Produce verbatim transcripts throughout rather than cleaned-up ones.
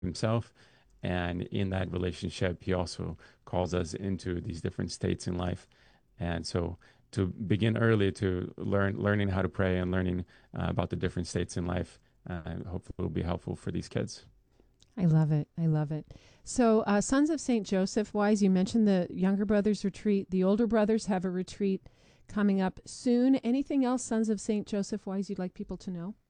himself. And in that relationship, he also calls us into these different states in life. And so to begin early to learn learning how to pray and learning uh, about the different states in life, uh, hopefully will be helpful for these kids. I love it. I love it. So, uh, Sons of Saint Joseph Wise, you mentioned the younger brothers retreat. The older brothers have a retreat coming up soon. Anything else, Sons of Saint Joseph Wise, you'd like people to know?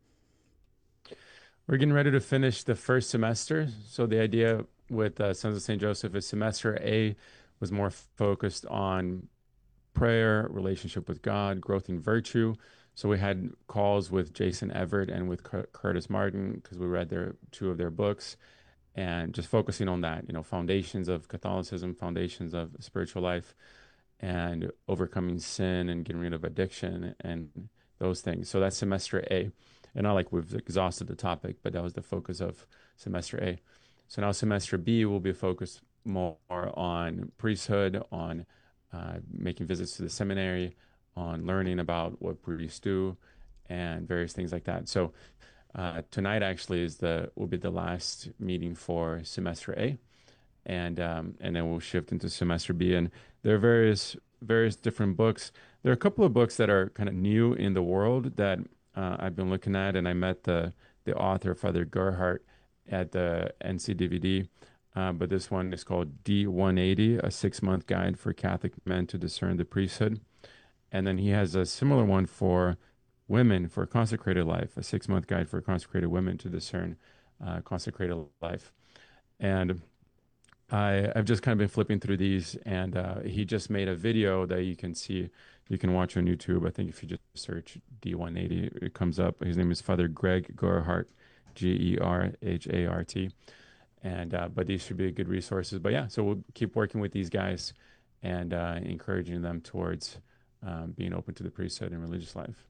We're getting ready to finish the first semester. So the idea with uh, Sons of Saint Joseph is semester A was more focused on prayer, relationship with God, growth in virtue. So we had calls with Jason Everett and with Cur- Curtis Martin because we read their two of their books and just focusing on that, you know, foundations of Catholicism, foundations of spiritual life, and overcoming sin and getting rid of addiction and those things. So that's semester A. And not like we've exhausted the topic, but that was the focus of semester A. So now semester B will be focused more on priesthood, on uh, making visits to the seminary, on learning about what priests do, and various things like that. So uh, tonight actually is the will be the last meeting for semester A, and um, and then we'll shift into semester B. And there are various various different books. There are a couple of books that are kind of new in the world that uh, I've been looking at, and I met the the author, Father Gerhardt, at the N C D V D. Uh, but this one is called D one eighty, a six month guide for Catholic men to discern the priesthood. And then he has a similar one for women for consecrated life, a six month guide for consecrated women to discern uh, consecrated life. And I, I've just kind of been flipping through these, and uh, he just made a video that you can see, you can watch on YouTube. I think if you just search D one eighty, it comes up. His name is Father Greg Gerhardt, G E R H A R T. And uh, but these should be good resources. But yeah, so we'll keep working with these guys and uh, encouraging them towards um, being open to the priesthood and religious life.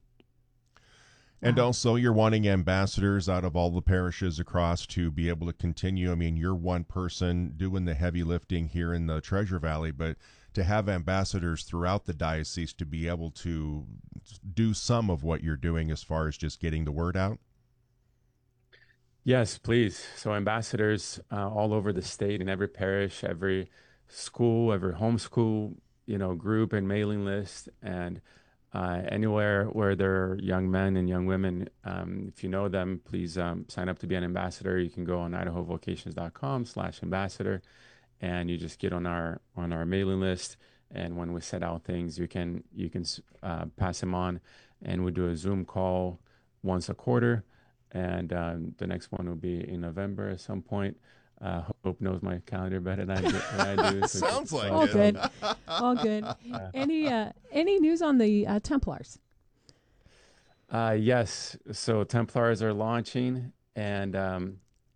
And Wow. also, you're wanting ambassadors out of all the parishes across to be able to continue. I mean, you're one person doing the heavy lifting here in the Treasure Valley, but to have ambassadors throughout the diocese to be able to do some of what you're doing as far as just getting the word out. Yes, please. So ambassadors uh, all over the state in every parish, every school, every homeschool, you know, group and mailing list, and uh, anywhere where there are young men and young women. Um, if you know them, please um, sign up to be an ambassador. You can go on idaho vocations dot com slash ambassador, and you just get on our on our mailing list. And when we set out things, you can you can uh, pass them on, and we do a Zoom call once a quarter, and um, the next one will be in November at some point. Uh, Hope knows my calendar better than I do. Than I do so Sounds like All it. good. um, All good. uh, Any uh, any news on the uh, Templars? uh, yes, so Templars are launching, and um,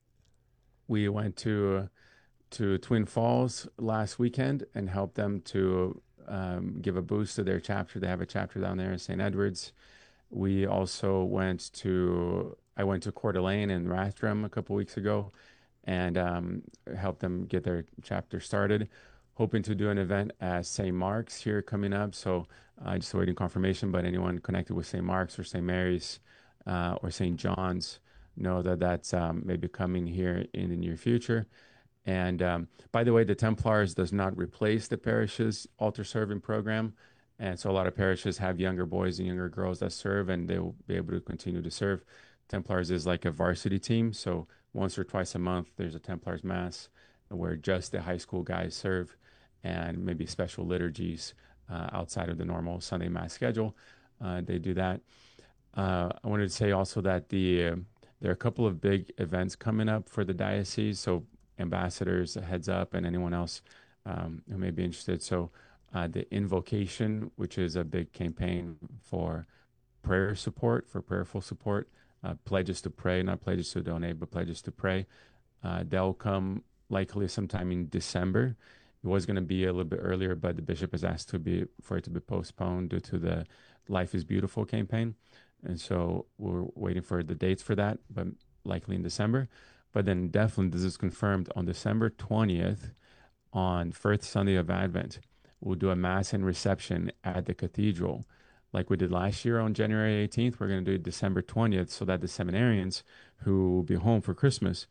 we went to to Twin Falls last weekend and helped them to um, give a boost to their chapter. They have a chapter down there in Saint Edwards. We also went to I went to Coeur d'Alene and Rathdrum a couple weeks ago and um, helped them get their chapter started. Hoping to do an event at Saint Mark's here coming up. So uh, just waiting confirmation. But anyone connected with Saint Mark's or Saint Mary's uh, or Saint John's know that that's um, maybe coming here in the near future. And um, by the way, the Templars does not replace the parish's altar serving program. And so a lot of parishes have younger boys and younger girls that serve, and they will be able to continue to serve. Templars is like a varsity team. So once or twice a month, there's a Templars Mass where just the high school guys serve and maybe special liturgies uh, outside of the normal Sunday Mass schedule. Uh, they do that. Uh, I wanted to say also that the uh, there are a couple of big events coming up for the diocese. So ambassadors, a heads up, and anyone else um, who may be interested. So uh, the Invocation, which is a big campaign for prayer support, for prayerful support, uh, pledges to pray, not pledges to donate, but pledges to pray. Uh, they'll come likely sometime in December. It was going to be a little bit earlier, but the bishop has asked to be for it to be postponed due to the Life is Beautiful campaign. And so we're waiting for the dates for that, but likely in December. But then definitely this is confirmed on December twentieth on First Sunday of Advent. We'll do a mass and reception at the cathedral like we did last year on January eighteenth. We're going to do it December twentieth so that the seminarians who will be home for Christmas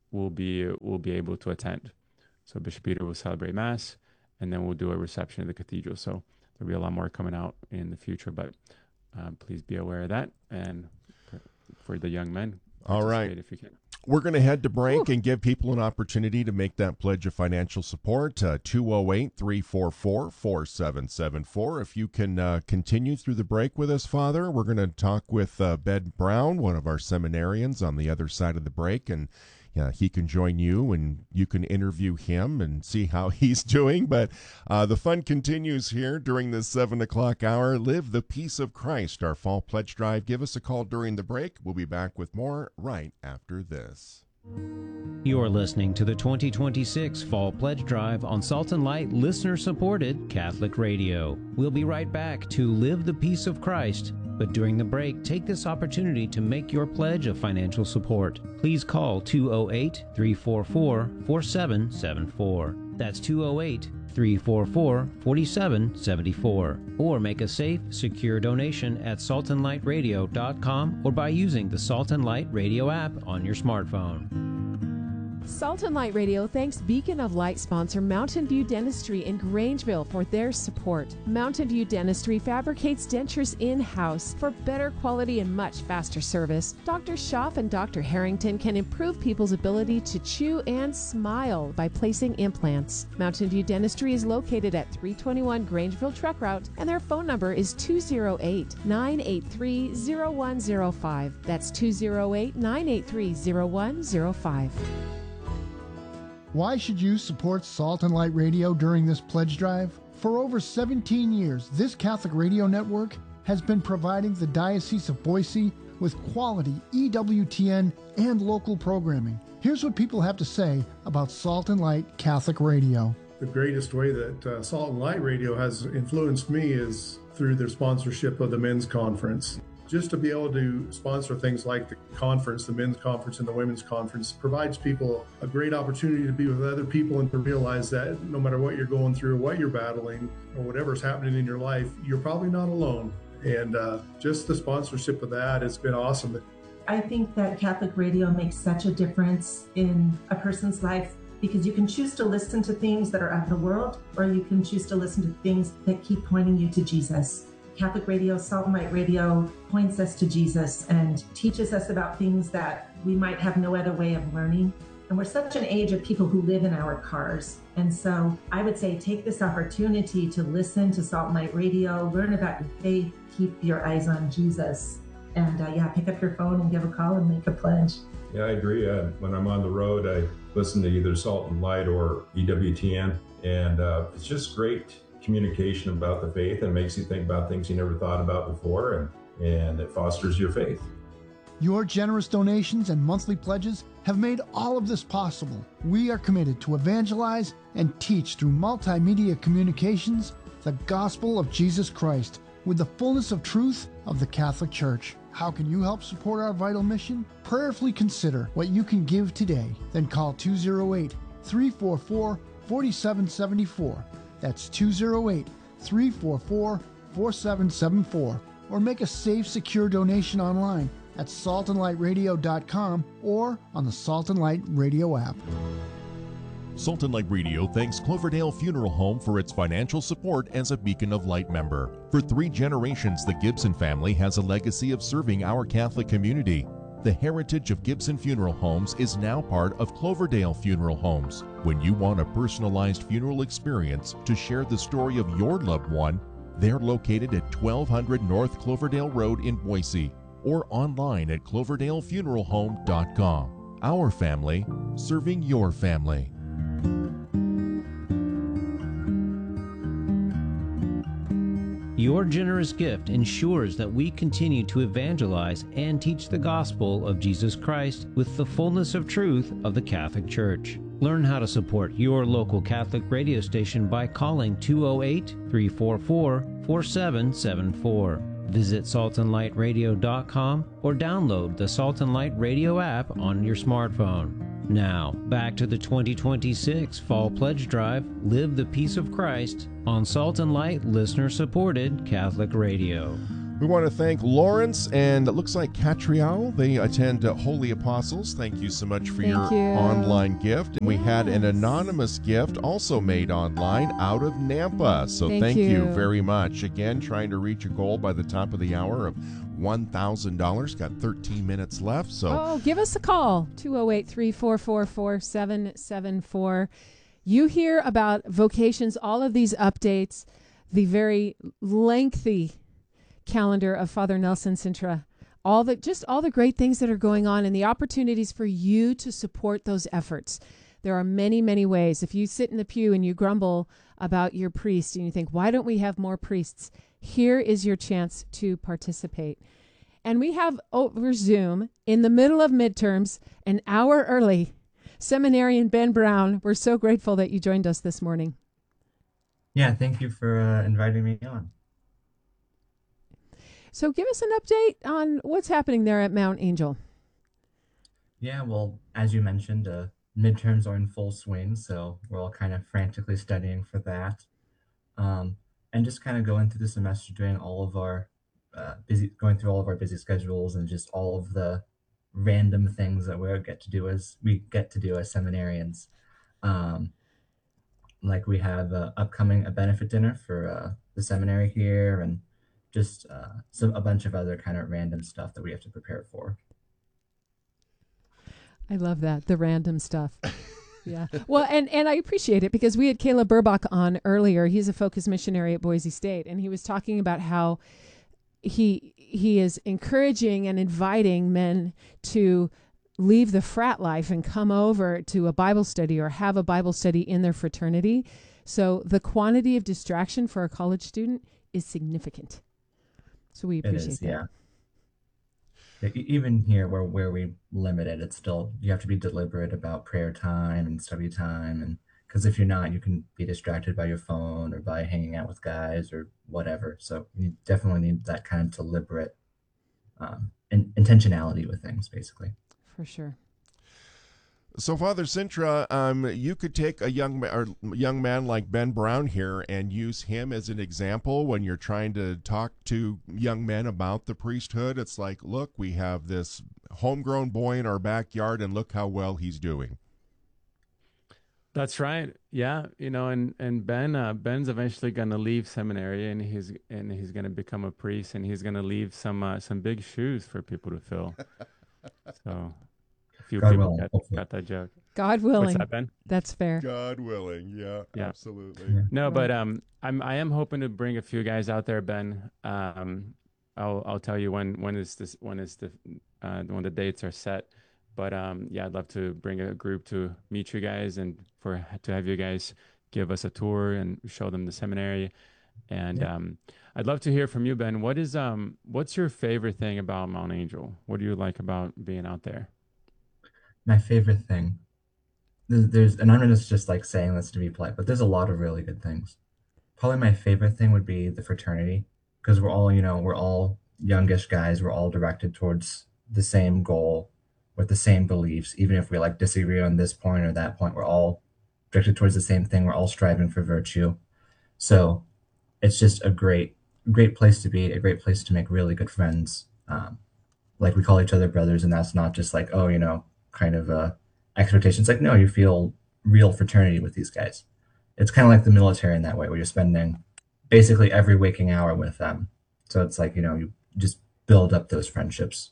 will be will be able to attend. So Bishop Peter will celebrate Mass, and then we'll do a reception at the cathedral. So there'll be a lot more coming out in the future, but um, please be aware of that. And for, for the young men, all right, if you can. We're going to head to break Ooh. and give people an opportunity to make that pledge of financial support. uh, two oh eight, three four four, four seven seven four. If you can uh, continue through the break with us, Father, we're going to talk with uh, Ben Brown, one of our seminarians, on the other side of the break, and yeah, he can join you and you can interview him and see how he's doing. But uh, the fun continues here during this seven o'clock hour. Live the peace of Christ, our fall pledge drive. Give us a call during the break. We'll be back with more right after this. You're listening to the twenty twenty-six Fall Pledge Drive on Salt and Light listener-supported Catholic Radio. We'll be right back to Live the Peace of Christ. But during the break, take this opportunity to make your pledge of financial support. Please call two oh eight, three four four, four seven seven four. That's two oh eight, three four four, four seven seven four. Or make a safe, secure donation at salt and light radio dot com or by using the Salt and Light Radio app on your smartphone. Salt and Light Radio thanks Beacon of Light sponsor Mountain View Dentistry in Grangeville for their support. Mountain View Dentistry fabricates dentures in-house for better quality and much faster service. Doctor Schaff and Doctor Harrington can improve people's ability to chew and smile by placing implants. Mountain View Dentistry is located at three twenty-one Grangeville Truck Route, and their phone number is two oh eight, nine eight three, oh one oh five. That's two oh eight, nine eight three, oh one oh five. Why should you support Salt and Light Radio during this pledge drive? For over seventeen years, this Catholic radio network has been providing the Diocese of Boise with quality E W T N and local programming. Here's what people have to say about Salt and Light Catholic Radio. The greatest way that uh, Salt and Light Radio has influenced me is through their sponsorship of the men's conference. Just to be able to sponsor things like the conference, the men's conference and the women's conference, provides people a great opportunity to be with other people and to realize that no matter what you're going through, what you're battling, or whatever's happening in your life, you're probably not alone. And uh, just the sponsorship of that has been awesome. I think that Catholic radio makes such a difference in a person's life, because you can choose to listen to things that are of the world, or you can choose to listen to things that keep pointing you to Jesus. Catholic Radio, Salt and Light Radio points us to Jesus and teaches us about things that we might have no other way of learning. And we're such an age of people who live in our cars. And so I would say take this opportunity to listen to Salt and Light Radio, learn about your faith, keep your eyes on Jesus. And uh, yeah, pick up your phone and give a call and make a pledge. Yeah, I agree. Uh, when I'm on the road, I listen to either Salt and Light or E W T N. And uh, it's just great communication about the faith and makes you think about things you never thought about before, and, and it fosters your faith. Your generous donations and monthly pledges have made all of this possible. We are committed to evangelize and teach through multimedia communications the gospel of Jesus Christ with the fullness of truth of the Catholic Church. How can you help support our vital mission? Prayerfully consider what you can give today. Then call two oh eight, three four four, four seven seven four. That's two oh eight, three four four, four seven seven four. Or make a safe, secure donation online at salt and light radio dot com or on the Salt and Light Radio app. Salt and Light Radio thanks Cloverdale Funeral Home for its financial support as a Beacon of Light member. For three generations, the Gibson family has a legacy of serving our Catholic community. The heritage of Gibson Funeral Homes is now part of Cloverdale Funeral Homes. When you want a personalized funeral experience to share the story of your loved one, they're located at twelve hundred North Cloverdale Road in Boise or online at cloverdale funeral home dot com. Our family, serving your family. Your generous gift ensures that we continue to evangelize and teach the gospel of Jesus Christ with the fullness of truth of the Catholic Church. Learn how to support your local Catholic radio station by calling two oh eight, three four four, four seven seven four. Visit salt and light radio dot com or download the Salt and Light Radio app on your smartphone. Now, back to the twenty twenty-six Fall Pledge Drive, Live the Peace of Christ, on Salt and Light listener-supported Catholic Radio. We want to thank Lawrence and it looks like Catriel. They attend uh, Holy Apostles. Thank you so much for Thank your you. online gift. And we had an Yes. anonymous gift also made online out of Nampa. So Thank thank you. you. very much. Again, trying to reach a goal by the top of the hour of one thousand dollars. Got thirteen minutes left. So Oh, give us a call, two oh eight, three four four, four seven seven four. You hear about vocations, all of these updates, the very lengthy calendar of Father Nelson Sintra, all the just all the great things that are going on and the opportunities for you to support those efforts. There are many, many ways. If you sit in the pew and you grumble about your priest and you think, why don't we have more priests? Here is your chance to participate. And we have over Zoom, in the middle of midterms, an hour early, Seminarian Ben Brown. We're so grateful that you joined us this morning. Yeah, thank you for uh, inviting me on. So give us an update on what's happening there at Mount Angel. Yeah, well, as you mentioned, uh, midterms are in full swing, so we're all kind of frantically studying for that. Um, and just kind of going through the semester, doing all of our uh, busy, going through all of our busy schedules and just all of the random things that we get to do as we get to do as seminarians. Um, like we have uh, upcoming a benefit dinner for uh, the seminary here, and just uh, some a bunch of other kind of random stuff that we have to prepare for. I love that, the random stuff. Yeah. Well, and, and I appreciate it because we had Caleb Burbach on earlier. He's a focus missionary at Boise State, and he was talking about how he he is encouraging and inviting men to leave the frat life and come over to a Bible study or have a Bible study in their fraternity. So the quantity of distraction for a college student is significant. So we appreciate It is, that. yeah. Yeah, e- Even here, where where we limit it, it's still you have to be deliberate about prayer time and study time, and because if you're not, you can be distracted by your phone or by hanging out with guys or whatever. So you definitely need that kind of deliberate um, in, intentionality with things, basically. For sure. So, Father Sintra, um, you could take a young ma- or young man like Ben Brown here and use him as an example when you're trying to talk to young men about the priesthood. It's like, look, we have this homegrown boy in our backyard, and look how well he's doing. That's right. Yeah, you know, and and Ben uh, Ben's eventually going to leave seminary, and he's and he's going to become a priest, and he's going to leave some uh, some big shoes for people to fill. So. Few God people willing, got, hopefully. got that joke. God willing. What's that, Ben? That's fair. God willing, yeah, Yeah. absolutely. Yeah. No, Right. but um, I'm I am hoping to bring a few guys out there, Ben. Um, I'll I'll tell you when when is this when is the uh when the dates are set. But um, yeah, I'd love to bring a group to meet you guys and for to have you guys give us a tour and show them the seminary. And Yeah. um, I'd love to hear from you, Ben. What is um what's your favorite thing about Mount Angel? What do you like about being out there? My favorite thing, there's, there's and I'm just just like saying this to be polite, but there's a lot of really good things. Probably my favorite thing would be the fraternity, because we're all, you know, we're all youngish guys. We're all directed towards the same goal with the same beliefs. Even if we like disagree on this point or that point, we're all directed towards the same thing. We're all striving for virtue. So it's just a great, great place to be, a great place to make really good friends. Um, like we call each other brothers, and that's not just like, oh, you know, kind of uh, expectations. Like, no, you feel real fraternity with these guys. It's kind of like the military in that way, where you're spending basically every waking hour with them. So it's like, you know, you just build up those friendships.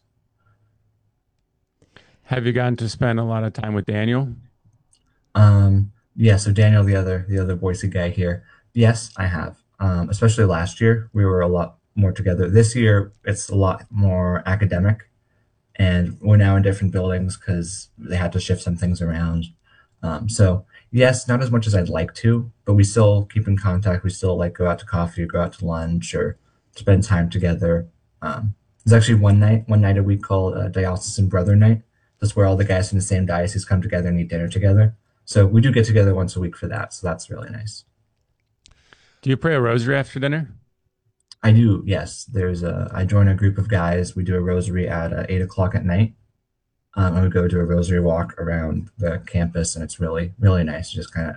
Have you gotten to spend a lot of time with Daniel? Um, yeah, so Daniel, the other the other Boise guy here, yes, I have. Um, especially last year, we were a lot more together. This year, it's a lot more academic, and we're now in different buildings because they had to shift some things around. Um, so yes, not as much as I'd like to, but we still keep in contact. We still like go out to coffee, or go out to lunch, or spend time together. Um, there's actually one night, one night a week called uh, Diocesan Brother Night. That's where all the guys from the same diocese come together and eat dinner together. So we do get together once a week for that. So that's really nice. Do you pray a rosary after dinner? I do, yes. There's a. I join a group of guys. We do a rosary at uh, eight o'clock at night. Um, and we go do a rosary walk around the campus, and it's really, really nice. Just kind of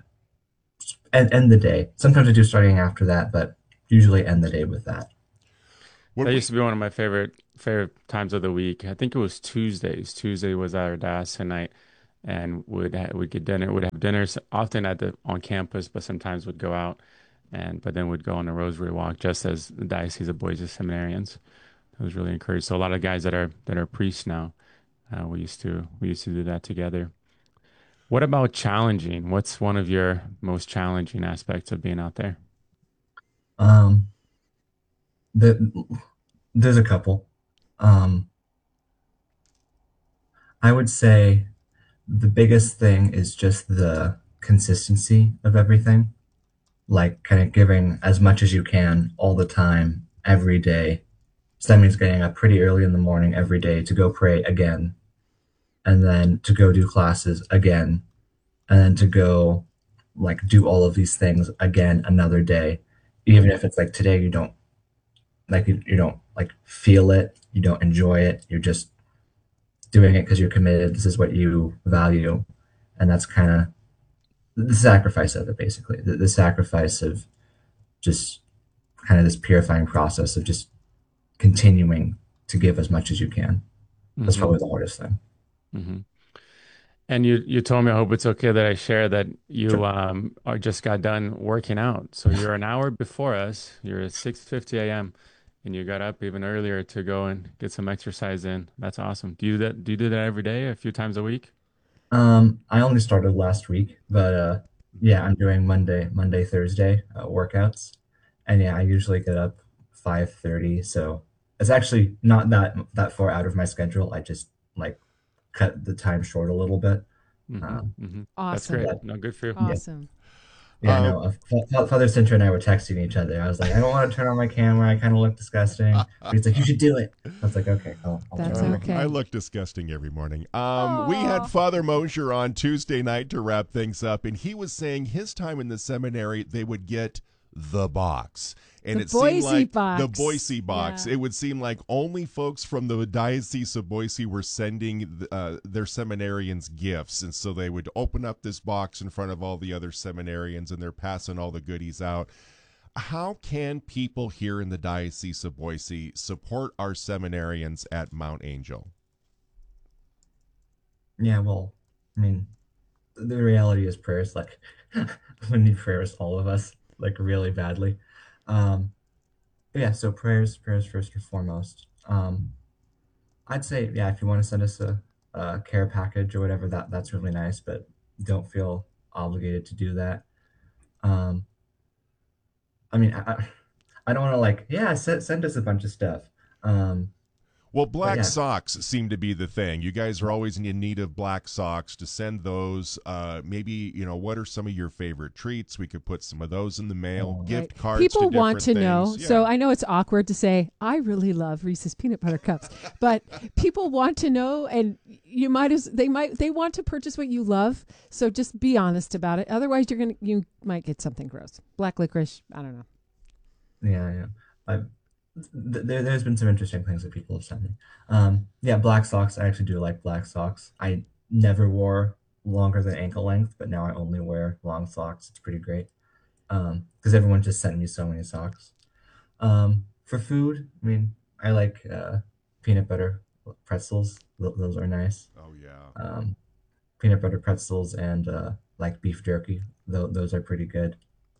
end, end the day. Sometimes I do starting after that, but usually end the day with that. When That we- used to be one of my favorite favorite times of the week. I think it was Tuesdays. Tuesday was our diocesan night, and would ha would get dinner. Would have dinners often at the on campus, but sometimes would go out, and but then would go on a rosary walk just as the Diocese of Boise seminarians. It was really encouraged. So a lot of guys that are that are priests now, uh, we used to we used to do that together. What about challenging? What's one of your most challenging aspects of being out there? Um, the, there's a couple. Um, I would say the biggest thing is just the consistency of everything, like kind of giving as much as you can all the time, every day. So that means getting up pretty early in the morning every day to go pray again, and then to go do classes again, and then to go like do all of these things again another day, even if it's like today you don't like you, you don't like feel it, you don't enjoy it, you're just doing it because you're committed. This is what you value, and that's kind of the sacrifice of it, basically. The, the sacrifice of just kind of this purifying process of just continuing to give as much as you can. That's Mhm. probably the hardest thing. hmm And you you told me, I hope it's okay that I share that you Sure. um are just got done working out. So you're an hour before us. You're at six fifty a m and you got up even earlier to go and get some exercise in. That's awesome. Do you do that do you do that every day, a few times a week? Um, I only started last week, but uh, yeah, I'm doing Monday, Monday, Thursday uh, workouts, and yeah, I usually get up five thirty, so it's actually not that that far out of my schedule. I just like cut the time short a little bit. hmm Um, hmm That's Awesome. great. but No, good for you. yeah, Awesome. yeah, Uh, no. Uh, Fa- Fa- Father Center and I were texting each other. I was like, I don't want to turn on my camera. I kind of look disgusting. But he's like, you should do it. I was like, okay, I'll, I'll That's turn on my Uh, okay. I look disgusting every morning. Um, we had Aw. Father Mosher on Tuesday night to wrap things up, and he was saying his time in the seminary, they would get the box. And The it seemed Boise like box. the Boise box. Yeah. It would seem like only folks from the Diocese of Boise were sending uh, their seminarians gifts. And so they would open up this box in front of all the other seminarians, and they're passing all the goodies out. How can people here in the Diocese of Boise support our seminarians at Mount Angel? Yeah, well, I mean, the reality is prayers. Like, we need prayers, all of us, like really badly. Um, but yeah, so prayers, prayers first and foremost. Um, I'd say, yeah, if you want to send us a, a care package or whatever, that that's really nice, but don't feel obligated to do that. Um, I mean, I, I I don't want to like, yeah, send, send us a bunch of stuff. Um, Well, but black yeah, socks seem to be the thing. You guys are always in need of black socks to send those. Uh, maybe, you know, what are some of your favorite treats? We could put some of those in the mail. uh, Gift Right. cards People to want to different know. things. So Yeah. I know it's awkward to say, I really love Reese's peanut butter cups, but people want to know, and you might as they might they want to purchase what you love. So just be honest about it. Otherwise, you're gonna you might get something gross. Black licorice. I don't know. yeah, yeah. I, th- there, there's been some interesting things that people have sent me. Um, yeah, black socks. I actually do like black socks. I never wore longer than ankle length, but now I only wear long socks. It's pretty great. Um, because everyone just sent me so many socks. Um, for food, I mean, I like uh, peanut butter pretzels. Th- Those are nice. Oh, yeah. Um, peanut butter pretzels and uh, like beef jerky. Th- those are pretty good.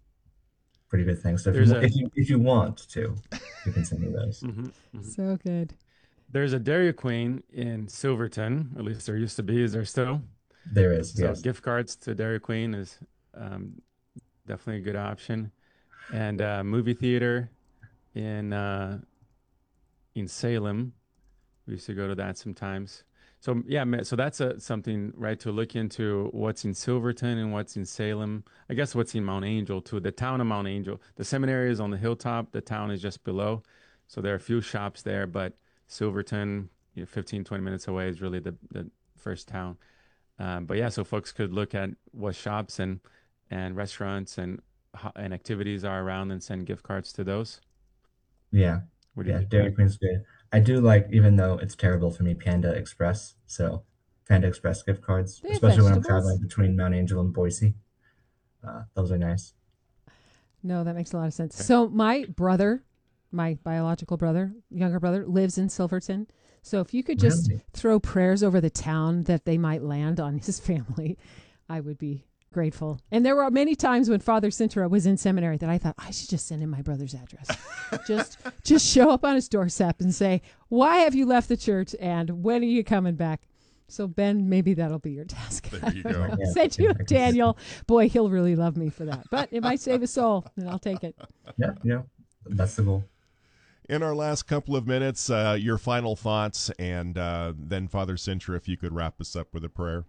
Pretty good things. So if you There's wa- a if you if you want to, you can send me those. hmm hmm So good. there's a Dairy Queen in Silverton. At least there used to be. Is there still? There is, So yes. gift cards to Dairy Queen is um, definitely a good option. And uh, movie theater in uh, in Salem. We used to go to that sometimes. So yeah, ma- so that's a, something, right, to look into what's in Silverton and what's in Salem. I guess what's in Mount Angel too. The town of Mount Angel. The seminary is on the hilltop. The town is just below. So there are a few shops there, but Silverton, you know, fifteen, twenty minutes away is really the, the first town. Um, but yeah, so folks could look at what shops and and restaurants and ho- and activities are around and send gift cards to those. Yeah, What do you yeah. think? Dairy Queen's good. I do like, even though it's terrible for me, Panda Express. So Panda Express gift cards, They have especially when I'm vegetables. traveling between Mount Angel and Boise. Uh, those are nice. No, that makes a lot of sense. Okay. So my brother my biological brother, younger brother, lives in Silverton. So if you could just Really? throw prayers over the town that they might land on his family, I would be grateful. And there were many times when Father Sintra was in seminary that I thought, I should just send him my brother's address. just just show up on his doorstep and say, why have you left the church and when are you coming back? So Ben, maybe that'll be your task. There you go. Yeah. Send you Daniel. Boy, he'll really love me for that. But it might save a soul, and I'll take it. Yeah, yeah, that's the goal. In our last couple of minutes, uh, your final thoughts, and uh, then Father Sintra, if you could wrap us up with a prayer.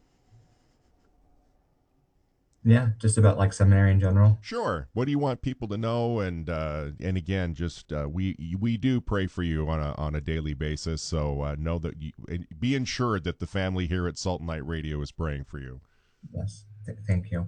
Yeah, just about like seminary in general. Sure. What do you want people to know? And uh, and again, just uh, we we do pray for you on a on a daily basis. So uh, know that you be ensured that the family here at Salt and Light Radio is praying for you. Yes, th- thank you.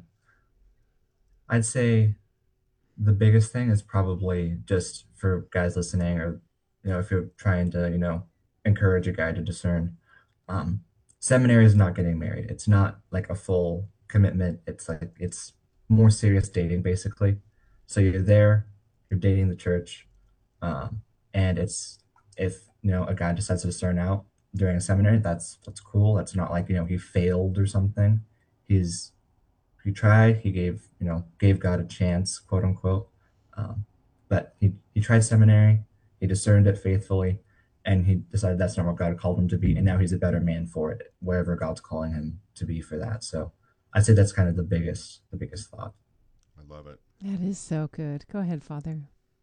I'd say the biggest thing is probably just for guys listening, or you know, if you're trying to you know encourage a guy to discern. Um, seminary is not getting married. It's not like a full commitment. It's like it's more serious dating basically. So you're there, you're dating the church, um, and it's if you know a guy decides to discern out during a seminary, that's that's cool. That's not like you know he failed or something. He's he tried. He gave you know gave God a chance, quote unquote. Um, but he he tried seminary. He discerned it faithfully, and he decided that's not what God called him to be. And now he's a better man for it, wherever God's calling him to be for that. So I'd say that's kind of the biggest, the biggest thought. I love it. That is so good. Go ahead, Father.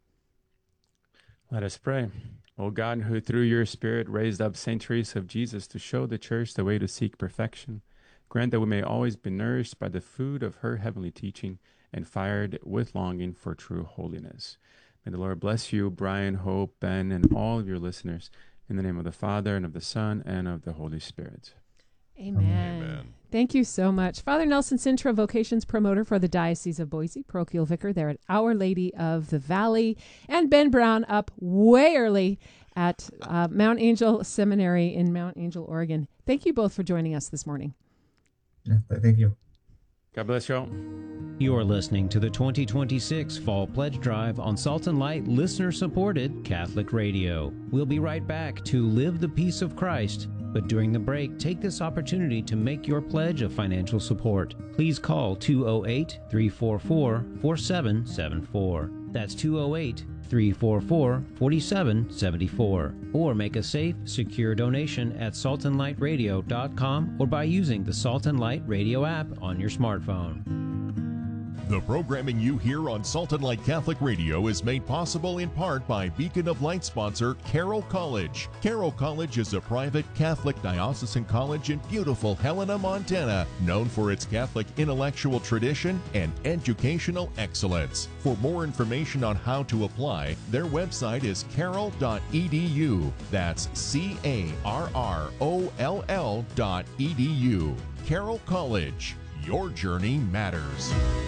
Let us pray. O God, who through your Spirit raised up Saint Teresa of Jesus to show the Church the way to seek perfection, grant that we may always be nourished by the food of her heavenly teaching and fired with longing for true holiness. May the Lord bless you, Brian, Hope, Ben, and all of your listeners, in the name of the Father, and of the Son, and of the Holy Spirit. Amen. Amen. Thank you so much. Father Nelson Sintra, Vocations Promoter for the Diocese of Boise, parochial vicar there at Our Lady of the Valley, and Ben Brown up way early at uh, Mount Angel Seminary in Mount Angel, Oregon. Thank you both for joining us this morning. Yeah, thank you. God bless you all. You're listening to the twenty twenty-six Fall Pledge Drive on Salt and Light listener-supported Catholic Radio. We'll be right back to Live the Peace of Christ. But during the break, take this opportunity to make your pledge of financial support. Please call two oh eight, three four four, four seven seven four. That's two oh eight, three four four, four seven seven four. Or make a safe, secure donation at salt and light radio dot com or by using the Salt and Light Radio app on your smartphone. The programming you hear on Salt and Light Catholic Radio is made possible in part by Beacon of Light sponsor Carroll College. Carroll College is a private Catholic diocesan college in beautiful Helena, Montana, known for its Catholic intellectual tradition and educational excellence. For more information on how to apply, their website is carroll dot e d u. That's C A R R O L L dot E D U. Carroll College. Your journey matters.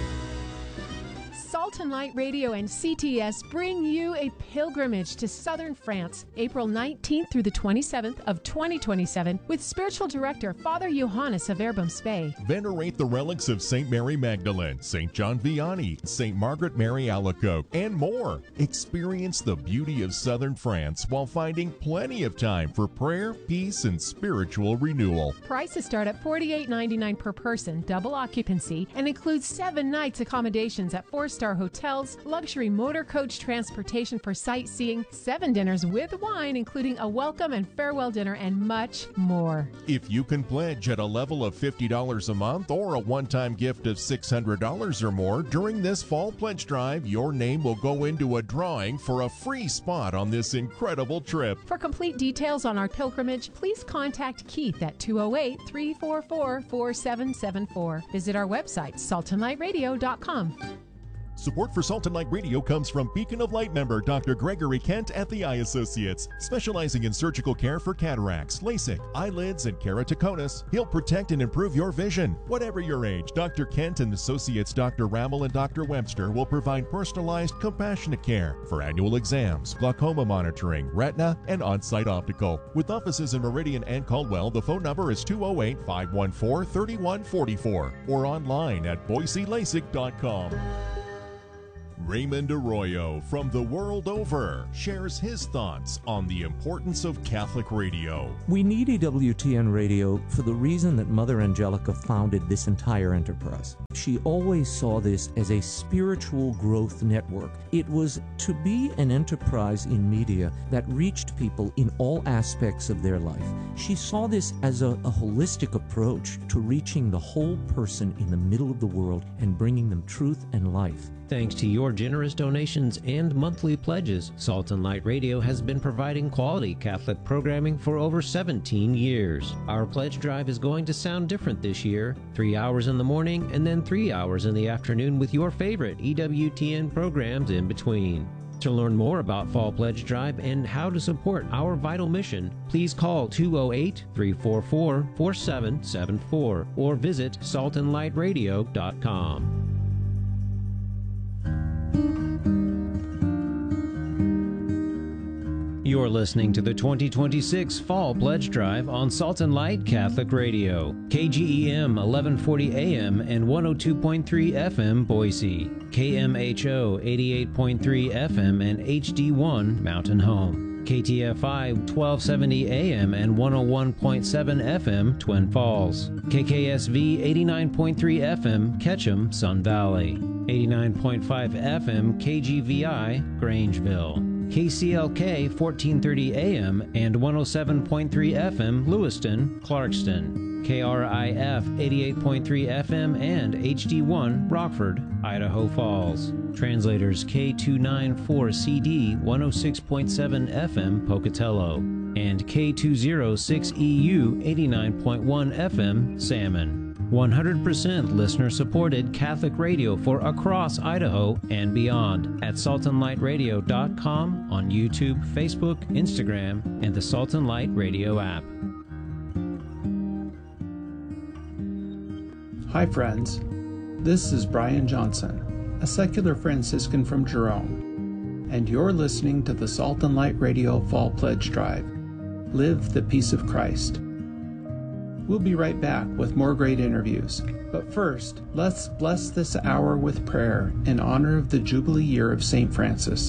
Salt and Light Radio and C T S bring you a pilgrimage to southern France, April nineteenth through the twenty-seventh of twenty twenty-seven, with spiritual director Father Johannes of Verbum Spey. Venerate the relics of Saint Mary Magdalene, Saint John Vianney, Saint Margaret Mary Alacoque, and more. Experience the beauty of southern France while finding plenty of time for prayer, peace, and spiritual renewal. Prices start at forty-eight ninety-nine per person, double occupancy, and includes seven nights accommodations at four-star hotels, luxury motor coach transportation for sightseeing, seven dinners with wine, including a welcome and farewell dinner, and much more. If you can pledge at a level of fifty dollars a month or a one-time gift of six hundred dollars or more during this fall pledge drive, your name will go into a drawing for a free spot on this incredible trip. For complete details on our pilgrimage, please contact Keith at two oh eight, three four four, four seven seven four. Visit our website, salt and light radio dot com. Support for Salt and Light Radio comes from Beacon of Light member Doctor Gregory Kent at the Eye Associates. Specializing in surgical care for cataracts, LASIK, eyelids, and keratoconus, he'll protect and improve your vision. Whatever your age, Doctor Kent and Associates Doctor Rammel and Doctor Webster will provide personalized, compassionate care for annual exams, glaucoma monitoring, retina, and on-site optical. With offices in Meridian and Caldwell, the phone number is two oh eight, five one four, three one four four or online at boise lasik dot com. Raymond Arroyo from the world over shares his thoughts on the importance of Catholic radio. We need E W T N Radio for the reason that Mother Angelica founded this entire enterprise. She always saw this as a spiritual growth network. It was to be an enterprise in media that reached people in all aspects of their life. She saw this as a, a holistic approach to reaching the whole person in the middle of the world and bringing them truth and life. Thanks to your generous donations and monthly pledges, Salt and Light Radio has been providing quality Catholic programming for over seventeen years. Our pledge drive is going to sound different this year. Three hours in the morning and then three hours in the afternoon with your favorite E W T N programs in between. To learn more about Fall Pledge Drive and how to support our vital mission, please call two oh eight, three four four, four seven seven four or visit salt and light radio dot com. You're listening to the twenty twenty-six Fall Pledge Drive on Salt and Light Catholic Radio, K G E M eleven forty A M and one oh two point three F M Boise, K M H O eighty-eight point three F M and H D one Mountain Home, K T F I twelve seventy A M and one oh one point seven F M Twin Falls, K K S V eighty-nine point three F M Ketchum, Sun Valley, eighty-nine point five F M K G V I Grangeville, K C L K fourteen thirty A M and one oh seven point three F M Lewiston, Clarkston, K R I F eighty-eight point three F M and H D one Rockford, Idaho Falls. Translators K two ninety-four C D one oh six point seven F M Pocatello and K two oh six E U eighty-nine point one F M Salmon. one hundred percent listener-supported Catholic radio for across Idaho and beyond at salt and light radio dot com, on YouTube, Facebook, Instagram, and the Salt and Light Radio app. Hi friends, this is Brian Johnson, a secular Franciscan from Jerome, and you're listening to the Salt and Light Radio Fall Pledge Drive. Live the peace of Christ. We'll be right back with more great interviews. But first, let's bless this hour with prayer in honor of the Jubilee year of Saint Francis.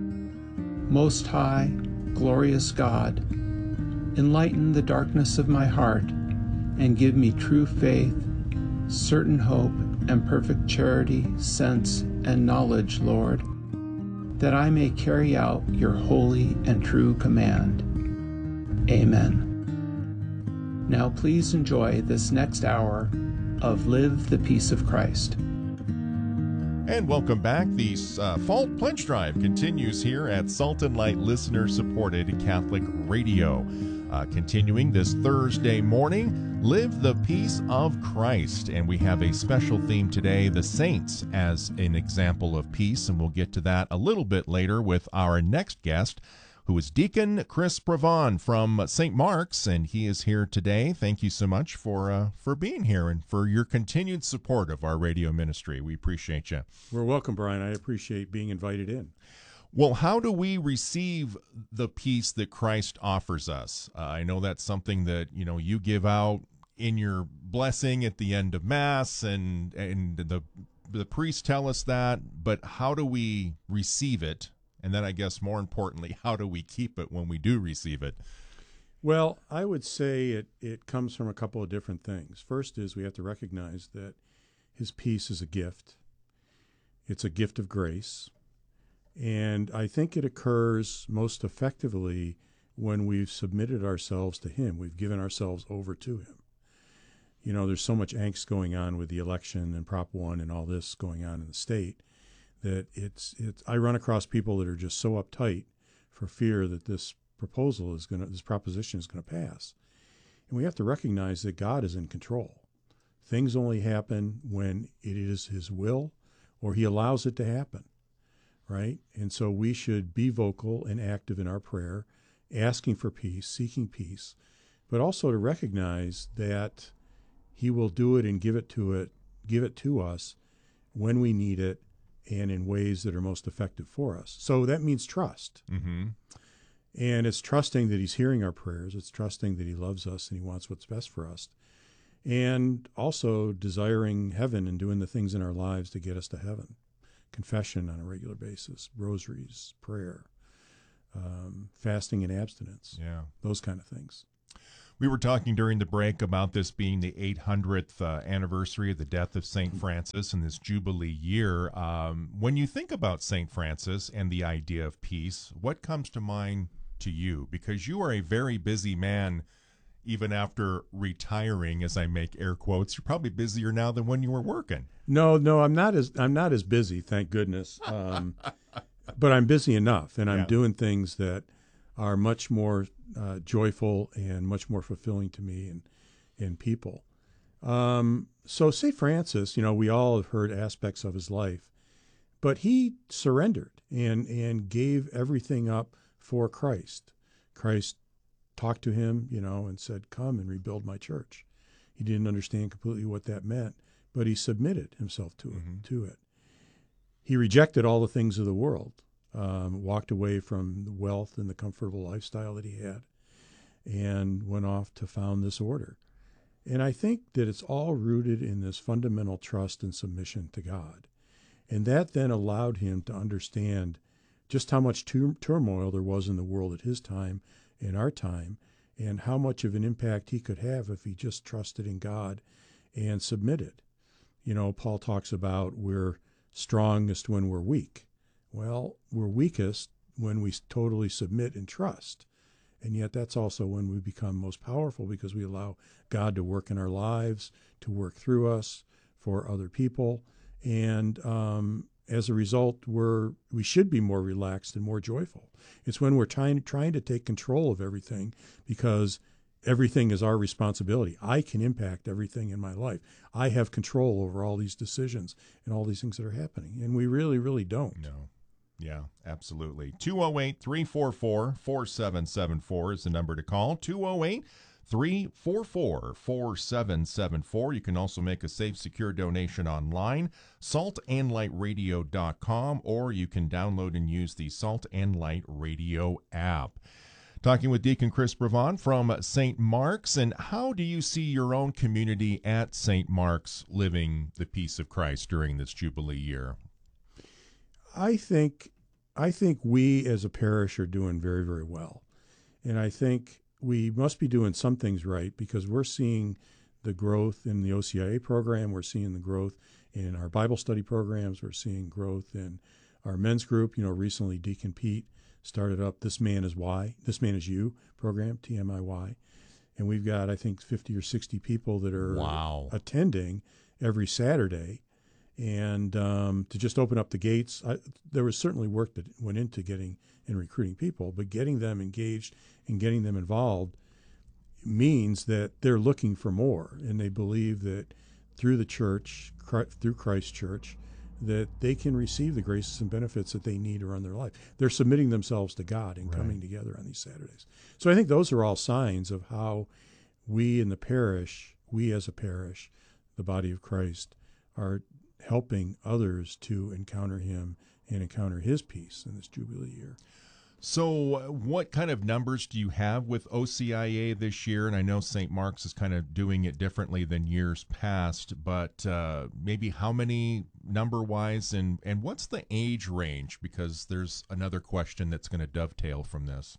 Most High, glorious God, enlighten the darkness of my heart and give me true faith, certain hope, and perfect charity, sense, and knowledge, Lord, that I may carry out your holy and true command. Amen. Now please enjoy this next hour of Live the Peace of Christ. And welcome back. The uh, Fall Pledge Drive continues here at Salt and Light listener-supported Catholic Radio. Uh, continuing this Thursday morning, Live the Peace of Christ. And we have a special theme today, the saints as an example of peace. And we'll get to that a little bit later with our next guest, who is Deacon Chris Pravon from Saint Mark's, and he is here today. Thank you so much for uh, for being here and for your continued support of our radio ministry. We appreciate you. We're welcome, Brian. I appreciate being invited in. Well, how do we receive the peace that Christ offers us? Uh, I know that's something that, you know, you give out in your blessing at the end of Mass, and and the the priests tell us that, but how do we receive it? And then I guess more importantly, how do we keep it when we do receive it? Well, I would say it, it comes from a couple of different things. First is we have to recognize that his peace is a gift. It's a gift of grace. And I think it occurs most effectively when we've submitted ourselves to him. We've given ourselves over to him. You know, there's so much angst going on with the election and Prop one and all this going on in the state, that it's it's I run across people that are just so uptight for fear that this proposal is going to this proposition is going to pass. And we have to recognize that God is in control. Things only happen when it is his will or he allows it to happen, right? And so we should be vocal and active in our prayer, asking for peace, seeking peace, but also to recognize that he will do it and give it to it, give it to us when we need it, and in ways that are most effective for us. So that means trust. Mm-hmm. And it's trusting that he's hearing our prayers. It's trusting that he loves us and he wants what's best for us. And also desiring heaven and doing the things in our lives to get us to heaven, confession on a regular basis, rosaries, prayer, um, fasting and abstinence, yeah, those kind of things. We were talking during the break about this being the eight hundredth uh, anniversary of the death of Saint Francis in this Jubilee year. Um, when you think about Saint Francis and the idea of peace, what comes to mind to you? Because you are a very busy man, even after retiring, as I make air quotes. You're probably busier now than when you were working. No, no, I'm not as I'm not as busy, thank goodness. Um, but I'm busy enough, and I'm Yeah. doing things that are much more uh, joyful and much more fulfilling to me and and people. Um, so Saint Francis, you know, we all have heard aspects of his life, but he surrendered and and gave everything up for Christ. Christ talked to him, you know, and said, "Come and rebuild my church." He didn't understand completely what that meant, but he submitted himself to Mm-hmm. it. To it. He rejected all the things of the world. Um, walked away from the wealth and the comfortable lifestyle that he had, and went off to found this order. And I think that it's all rooted in this fundamental trust and submission to God. And that then allowed him to understand just how much tur- turmoil there was in the world at his time, in our time, and how much of an impact he could have if he just trusted in God and submitted. You know, Paul talks about we're strongest when we're weak. Well, we're weakest when we totally submit and trust. And yet that's also when we become most powerful, because we allow God to work in our lives, to work through us for other people. And um, as a result, we're, we should be more relaxed and more joyful. It's when we're trying, trying to take control of everything, because everything is our responsibility. I can impact everything in my life. I have control over all these decisions and all these things that are happening. And we really, really don't. No. Yeah, absolutely. two oh eight, three four four, four seven seven four is the number to call. two oh eight, three four four, four seven seven four. You can also make a safe, secure donation online, salt and light radio dot com, or you can download and use the Salt and Light Radio app. Talking with Deacon Chris Brevon from Saint Mark's. And how do you see your own community at Saint Mark's living the peace of Christ during this Jubilee year? I think I think we as a parish are doing very, very well. And I think we must be doing some things right, because we're seeing the growth in the O C I A program. We're seeing the growth in our Bible study programs. We're seeing growth in our men's group. You know, recently Deacon Pete started up This Man Is Why, This Man Is You program, T M I Y. And we've got, I think, fifty or sixty people that are wow. attending every Saturday. And um, to just open up the gates, I, there was certainly work that went into getting and recruiting people, but getting them engaged and getting them involved means that they're looking for more, and they believe that through the church, through Christ Church, that they can receive the graces and benefits that they need to run their life. They're submitting themselves to God and right. coming together on these Saturdays. So I think those are all signs of how we in the parish, we as a parish, the body of Christ, are helping others to encounter him and encounter his peace in this Jubilee year. So uh, what kind of numbers do you have with O C I A this year? And I know Saint Mark's is kind of doing it differently than years past, but uh, maybe how many number-wise, and, and what's the age range? Because there's another question that's going to dovetail from this.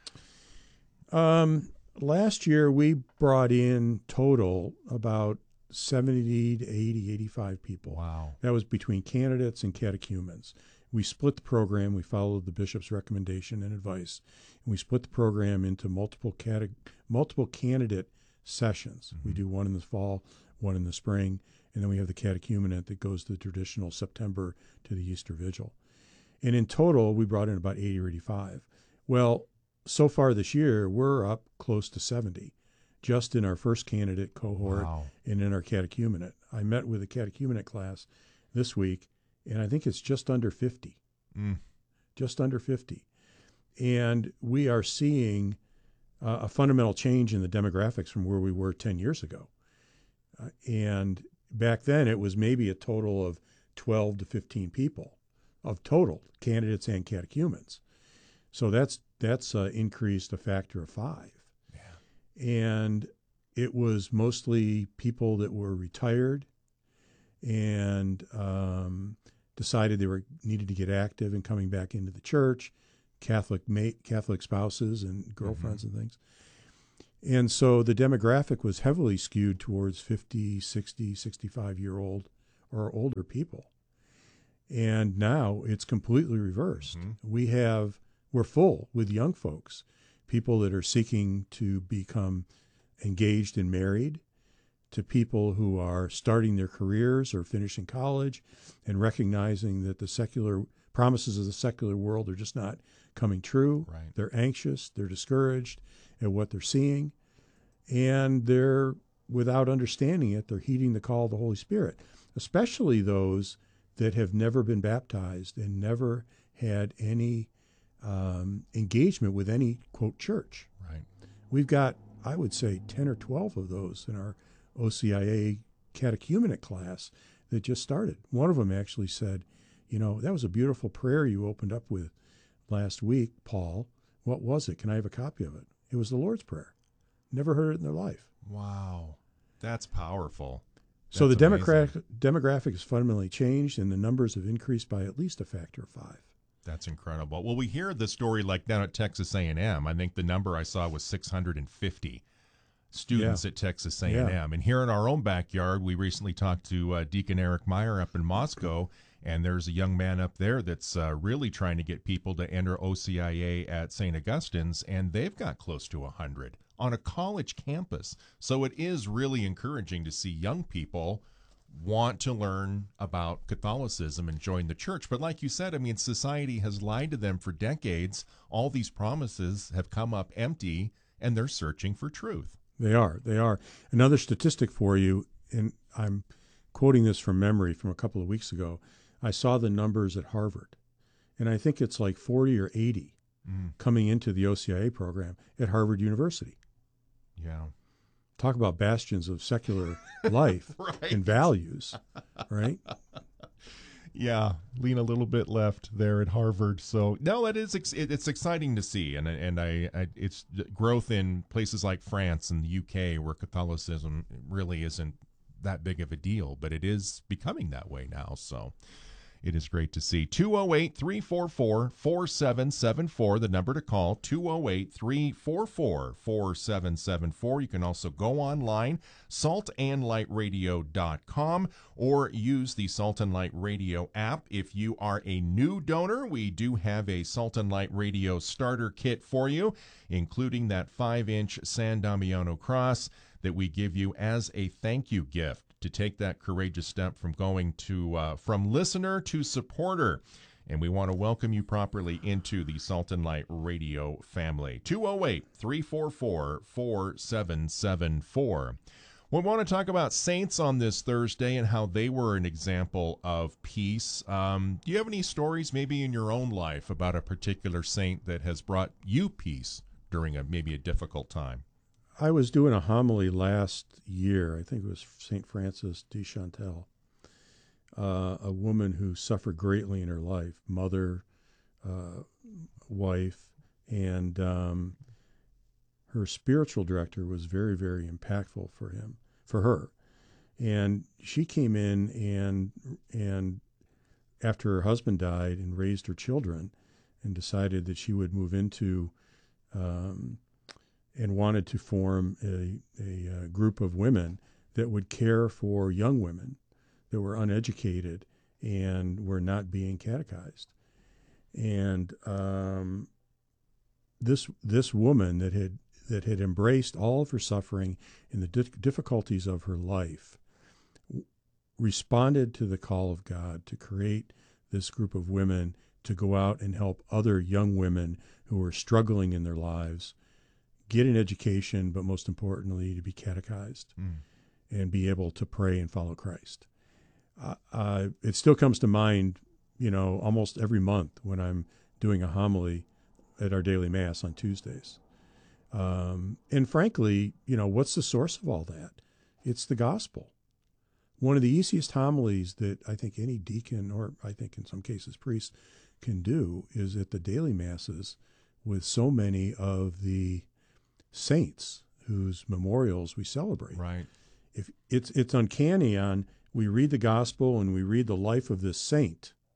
Um, last year we brought in total about seventy to eighty, eighty-five people. Wow. That was between candidates and catechumens. We split the program. We followed the bishop's recommendation and advice. And we split the program into multiple cate- multiple candidate sessions. Mm-hmm. We do one in the fall, one in the spring, and then we have the catechumenate that goes the traditional September to the Easter Vigil. And in total, we brought in about eighty or eighty-five. Well, so far this year, we're up close to seventy. Just in our first candidate cohort wow. and in our catechumenate. I met with a catechumenate class this week, and I think it's just under fifty. Mm. Just under fifty. And we are seeing uh, a fundamental change in the demographics from where we were ten years ago. Uh, and back then, it was maybe a total of twelve to fifteen people of total, candidates and catechumens. So that's, that's uh, increased a factor of five. And it was mostly people that were retired and um, decided they were needed to get active and coming back into the church, Catholic mate, Catholic spouses and girlfriends mm-hmm. and things. And so the demographic was heavily skewed towards fifty, sixty, sixty-five-year-old or older people. And now it's completely reversed. Mm-hmm. We have, we're full with young folks, people that are seeking to become engaged and married, to people who are starting their careers or finishing college and recognizing that the secular promises of the secular world are just not coming true. Right. They're anxious, they're discouraged at what they're seeing, and they're, without understanding it, they're heeding the call of the Holy Spirit, especially those that have never been baptized and never had any um, engagement with any, quote, church. Right. We've got, I would say, ten or twelve of those in our O C I A catechumenate class that just started. One of them actually said, you know, that was a beautiful prayer you opened up with last week, Paul. What was it? Can I have a copy of it? It was the Lord's Prayer. Never heard it in their life. Wow. That's powerful. That's so the demographic, demographic has fundamentally changed, and the numbers have increased by at least a factor of five. That's incredible. Well, we hear the story like down at Texas A and M. I think the number I saw was six hundred fifty students yeah. at Texas A and M. Yeah. And here in our own backyard, we recently talked to uh, Deacon Eric Meyer up in Moscow, and there's a young man up there that's uh, really trying to get people to enter O C I A at Saint Augustine's, and they've got close to one hundred on a college campus. So it is really encouraging to see young people want to learn about Catholicism and join the church. But like you said, I mean, society has lied to them for decades. All these promises have come up empty, and they're searching for truth. They are. They are. Another statistic for you, and I'm quoting this from memory from a couple of weeks ago. I saw the numbers at Harvard, and I think it's like forty or eighty mm. coming into the O C I A program at Harvard University. Yeah. Talk about bastions of secular life right. and values, right? Yeah, lean a little bit left there at Harvard. So no, it is ex- it's exciting to see, and and I, I it's growth in places like France and the U K where Catholicism really isn't that big of a deal, but it is becoming that way now. So it is great to see. two oh eight, three four four, four seven seven four, the number to call, two oh eight, three four four, four seven seven four. You can also go online, salt and light radio dot com, or use the Salt and Light Radio app. If you are a new donor, we do have a Salt and Light Radio starter kit for you, including that five-inch San Damiano cross that we give you as a thank you gift to take that courageous step from going to uh, from listener to supporter. And we want to welcome you properly into the Salt and Light Radio family. two oh eight, three four four, four seven seven four. We want to talk about saints on this Thursday and how they were an example of peace. Um, do you have any stories maybe in your own life about a particular saint that has brought you peace during a maybe a difficult time? I was doing a homily last year. I think it was Saint Frances de Chantal, uh, a woman who suffered greatly in her life, mother, uh, wife, and um, her spiritual director was very, very impactful for him, for her. And she came in and and after her husband died and raised her children, and decided that she would move into um, and wanted to form a, a, a group of women that would care for young women that were uneducated and were not being catechized. And um, this this woman that had that had embraced all of her suffering and the di- difficulties of her life w- responded to the call of God to create this group of women to go out and help other young women who were struggling in their lives get an education, but most importantly, to be catechized mm. and be able to pray and follow Christ. Uh, uh, it still comes to mind, you know, almost every month when I'm doing a homily at our daily Mass on Tuesdays. Um, and frankly, you know, what's the source of all that? It's the gospel. One of the easiest homilies that I think any deacon, or I think in some cases priest, can do is at the daily Masses with so many of the saints whose memorials we celebrate. Right. If it's it's uncanny on we read the gospel and we read the life of this saint,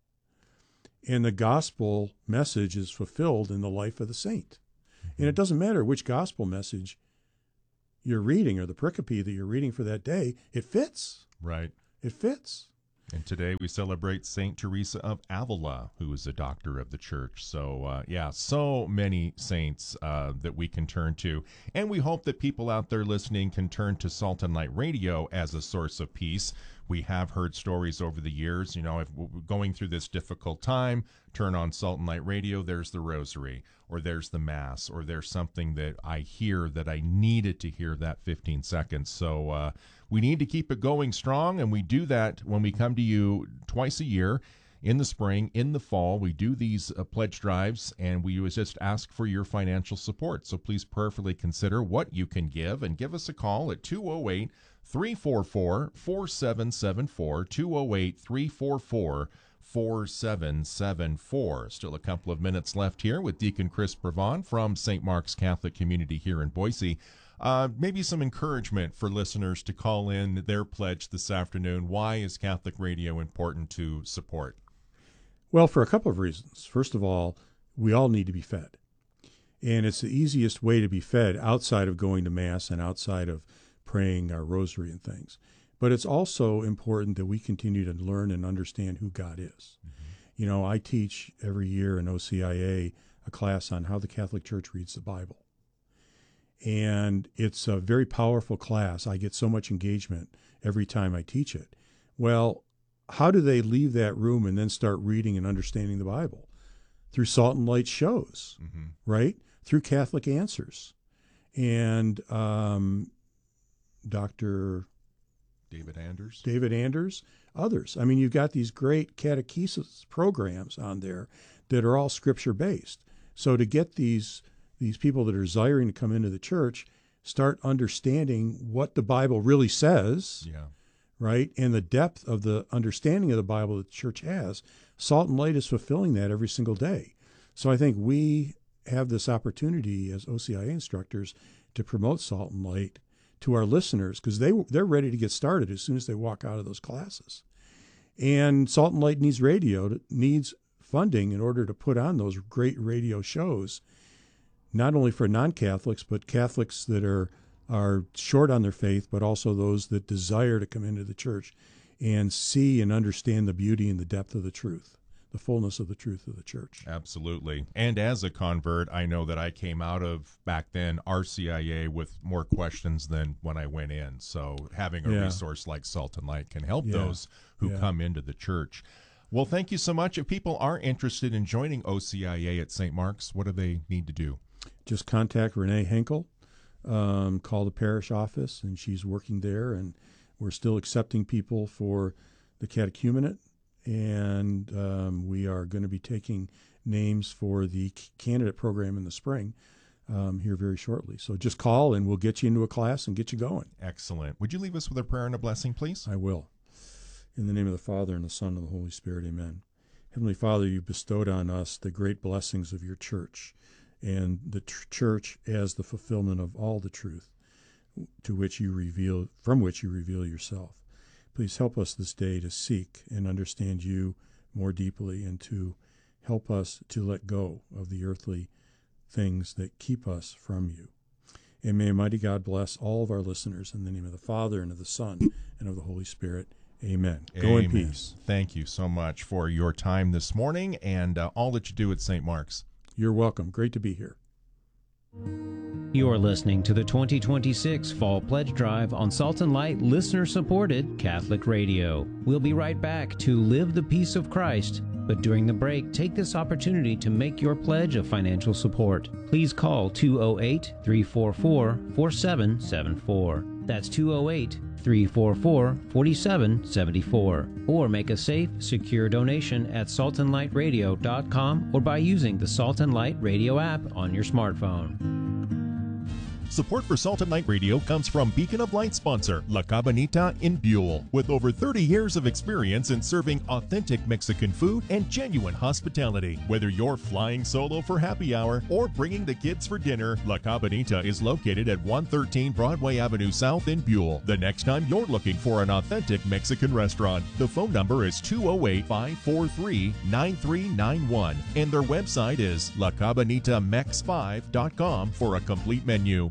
And the gospel message is fulfilled in the life of the saint. And it doesn't matter which gospel message you're reading or the pericope that you're reading for that day, it fits. Right. It fits. And today we celebrate Saint Teresa of Avila, who is a doctor of the church. So, uh, yeah, so many saints uh, that we can turn to. And we hope that people out there listening can turn to Salt and Light Radio as a source of peace. We have heard stories over the years, you know, if we're going through this difficult time, turn on Salt and Light Radio, there's the rosary, or there's the Mass, or there's something that I hear that I needed to hear that fifteen seconds. So uh, we need to keep it going strong, and we do that when we come to you twice a year. In the spring, in the fall, we do these uh, pledge drives, and we just ask for your financial support. So please prayerfully consider what you can give, and give us a call at two oh eight, three four four, four seven seven four, two oh eight, three four four, four seven seven four. Still a couple of minutes left here with Deacon Chris Brevon from Saint Mark's Catholic Community here in Boise. Uh, maybe some encouragement for listeners to call in their pledge this afternoon. Why is Catholic radio important to support? Well, for a couple of reasons. First of all, we all need to be fed. And it's the easiest way to be fed outside of going to Mass and outside of praying our rosary and things. But it's also important that we continue to learn and understand who God is. Mm-hmm. You know, I teach every year in O C I A a class on how the Catholic Church reads the Bible. And it's a very powerful class. I get so much engagement every time I teach it. Well, how do they leave that room and then start reading and understanding the Bible? Through Salt and Light shows, mm-hmm. right? Through Catholic Answers. And um, Doctor David Anders. David Anders, others. I mean, you've got these great catechesis programs on there that are all Scripture-based. So to get these these people that are desiring to come into the church start understanding what the Bible really says, yeah. right, and the depth of the understanding of the Bible that the church has, Salt and Light is fulfilling that every single day. So I think we have this opportunity as O C I A instructors to promote Salt and Light to our listeners, because they, they're ready to get started as soon as they walk out of those classes. And Salt and Light needs radio, needs funding in order to put on those great radio shows, not only for non-Catholics, but Catholics that are are short on their faith, but also those that desire to come into the church and see and understand the beauty and the depth of the truth, the fullness of the truth of the church. Absolutely. And as a convert, I know that I came out of, back then, R C I A with more questions than when I went in. So having a yeah. resource like Salt and Light can help yeah. those who yeah. come into the church. Well, thank you so much. If people are interested in joining O C I A at Saint Mark's, what do they need to do? Just contact Renee Henkel, um, call the parish office, and she's working there. And we're still accepting people for the catechumenate, and um, we are going to be taking names for the candidate program in the spring um, here very shortly. So just call, and we'll get you into a class and get you going. Excellent. Would you leave us with a prayer and a blessing, please? I will. In the name of the Father, and the Son, and the Holy Spirit, amen. Heavenly Father, you bestowed on us the great blessings of your church, and the tr- church as the fulfillment of all the truth to which you reveal, from which you reveal yourself. Please help us this day to seek and understand you more deeply, and to help us to let go of the earthly things that keep us from you. And may Almighty God bless all of our listeners in the name of the Father, and of the Son, and of the Holy Spirit. Amen. Go Amen. in peace. Thank you so much for your time this morning and uh, all that you do at Saint Mark's. You're welcome. Great to be here. You're listening to the twenty twenty-six Fall Pledge Drive on Salt and Light listener-supported Catholic Radio. We'll be right back to Live the Peace of Christ, but during the break, take this opportunity to make your pledge of financial support. Please call two oh eight, three four four, four seven seven four. That's two oh eight, three four four, four seven seven four. Or make a safe, secure donation at salt and light radio dot com or by using the Salt and Light Radio app on your smartphone. Support for Salt and Light Radio comes from Beacon of Light sponsor La Cabanita in Buell. With over thirty years of experience in serving authentic Mexican food and genuine hospitality. Whether you're flying solo for happy hour or bringing the kids for dinner, La Cabanita is located at one thirteen Broadway Avenue South in Buell. The next time you're looking for an authentic Mexican restaurant, the phone number is two oh eight, five four three, nine three nine one and their website is la cabanita mex five dot com for a complete menu.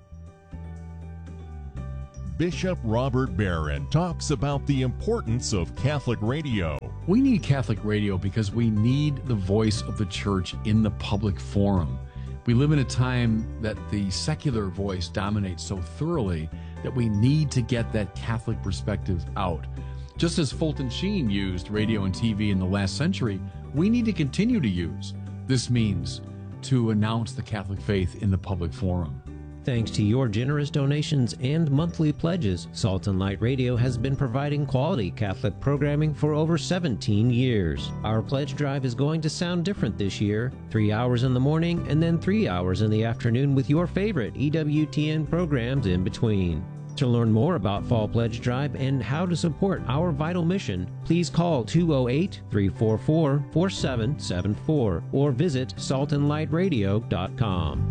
Bishop Robert Barron talks about the importance of Catholic radio. We need Catholic radio because we need the voice of the church in the public forum. We live in a time that the secular voice dominates so thoroughly that we need to get that Catholic perspective out. Just as Fulton Sheen used radio and T V in the last century, we need to continue to use this means to announce the Catholic faith in the public forum. Thanks to your generous donations and monthly pledges, Salt and Light Radio has been providing quality Catholic programming for over seventeen years. Our pledge drive is going to sound different this year. Three hours in the morning and then three hours in the afternoon with your favorite E W T N programs in between. To learn more about Fall Pledge Drive and how to support our vital mission, please call two oh eight, three four four, four seven seven four or visit salt and light radio dot com.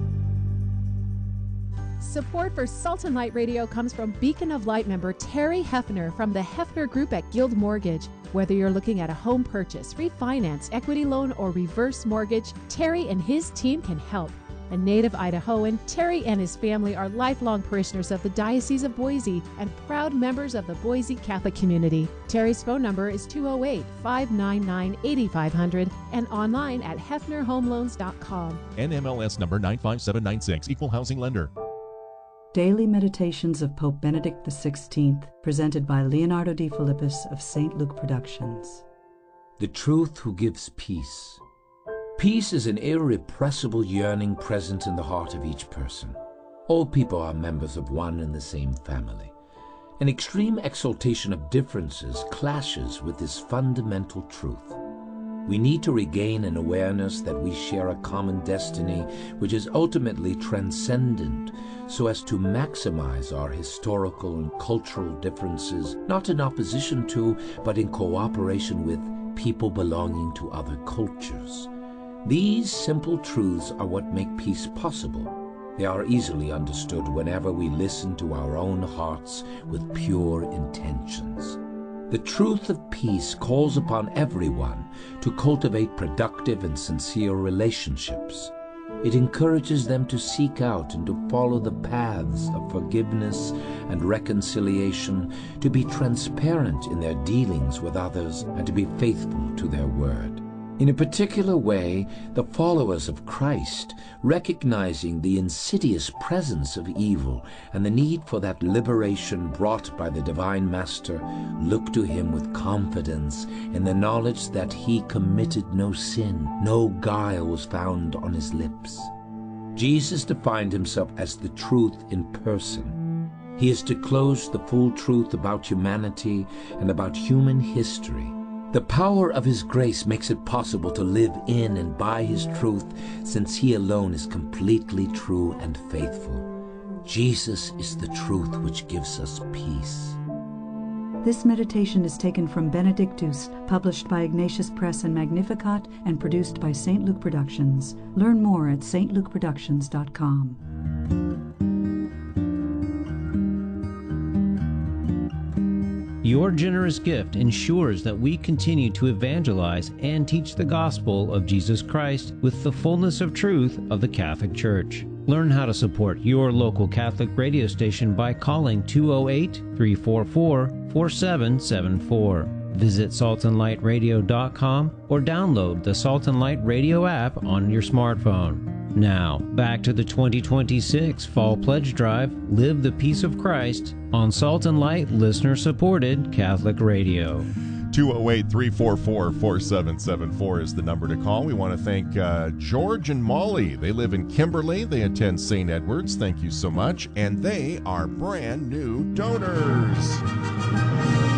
Support for Salt and Light Radio comes from Beacon of Light member Terry Hefner from the Hefner Group at Guild Mortgage. Whether you're looking at a home purchase, refinance, equity loan, or reverse mortgage, Terry and his team can help. A native Idahoan, Terry and his family are lifelong parishioners of the Diocese of Boise and proud members of the Boise Catholic community. Terry's phone number is two oh eight, five nine nine, eight five zero zero and online at hefner home loans dot com. N M L S number nine five seven nine six, Equal Housing Lender. Daily Meditations of Pope Benedict the sixteenth, presented by Leonardo D. Philippus of Saint Luke Productions. The truth who gives peace. Peace is an irrepressible yearning present in the heart of each person. All people are members of one and the same family. An extreme exaltation of differences clashes with this fundamental truth. We need to regain an awareness that we share a common destiny which is ultimately transcendent, so as to maximize our historical and cultural differences, not in opposition to, but in cooperation with, people belonging to other cultures. These simple truths are what make peace possible. They are easily understood whenever we listen to our own hearts with pure intentions. The truth of peace calls upon everyone to cultivate productive and sincere relationships. It encourages them to seek out and to follow the paths of forgiveness and reconciliation, to be transparent in their dealings with others, and to be faithful to their word. In a particular way, the followers of Christ, recognizing the insidious presence of evil and the need for that liberation brought by the Divine Master, look to him with confidence in the knowledge that he committed no sin, no guile was found on his lips. Jesus defined himself as the truth in person. He is to disclose the full truth about humanity and about human history. The power of his grace makes it possible to live in and by his truth, since he alone is completely true and faithful. Jesus is the truth which gives us peace. This meditation is taken from Benedictus, published by Ignatius Press and Magnificat, and produced by Saint Luke Productions. Learn more at saint luke productions dot com. Your generous gift ensures that we continue to evangelize and teach the gospel of Jesus Christ with the fullness of truth of the Catholic Church. Learn how to support your local Catholic radio station by calling two oh eight, three four four, four seven seven four. Visit salt and light radio dot com or download the Salt and Light Radio app on your smartphone. Now, back to the twenty twenty-six Fall Pledge Drive, Live the Peace of Christ, on Salt and Light listener-supported Catholic Radio. two oh eight, three four four, four seven seven four is the number to call. We want to thank uh, George and Molly. They live in Kimberly. They attend Saint Edward's. Thank you so much. And they are brand new donors.